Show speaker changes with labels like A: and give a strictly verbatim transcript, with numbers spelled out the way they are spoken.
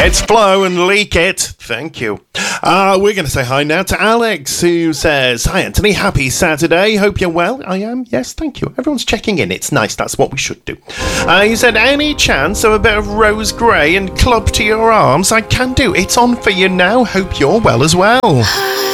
A: It's Flo and Leak It. Thank you. Uh, we're going to say hi now to Alex, who says, "Hi, Anthony. Happy Saturday. Hope you're well." I am. Yes, thank you. Everyone's checking in. It's nice. That's what we should do. Uh, he said, "Any chance of a bit of Rose Grey and Club to Your Arms? I can do. It's on for you now. Hope you're well as well."